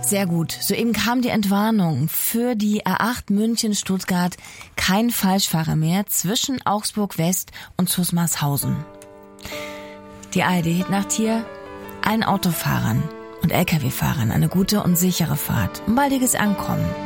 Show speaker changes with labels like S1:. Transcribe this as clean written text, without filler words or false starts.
S1: Sehr gut. Soeben kam die Entwarnung für die A8 München-Stuttgart. Kein Falschfahrer mehr zwischen Augsburg West und Zusmarshausen. Die ARD-Nacht hier. Allen Autofahrern und Lkw-Fahrern eine gute und sichere Fahrt. Ein baldiges Ankommen.